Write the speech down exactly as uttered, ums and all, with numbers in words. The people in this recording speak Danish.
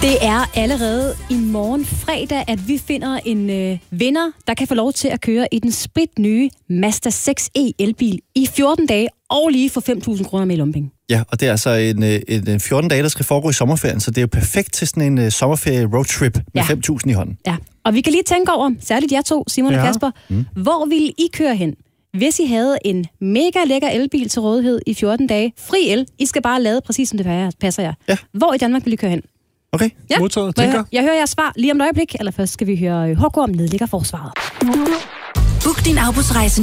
Det er allerede i morgen fredag, at vi finder en øh, vinder, der kan få lov til at køre i den spritnye Mazda seks E elbil i fjorten dage og lige for fem tusind kroner med i lommepenge. Ja, og det er altså en, en fjorten dage, der skal foregå i sommerferien, så det er jo perfekt til sådan en uh, sommerferie-roadtrip med Ja. fem tusind i hånden. Ja, og vi kan lige tænke over, særligt jer to, Simon ja. og Kasper, mm. hvor ville I køre hen, hvis I havde en mega lækker elbil til rådighed i fjorten dage? Fri el, I skal bare lade præcis som det passer jer. Ja. Hvor i Danmark vil I køre hen? Okay, ja. modtaget, jeg, tænker. hører, jeg hører jeres svar lige om et øjeblik, eller først skal vi høre H K om nedlægger forsvaret. Book din afbudsrejse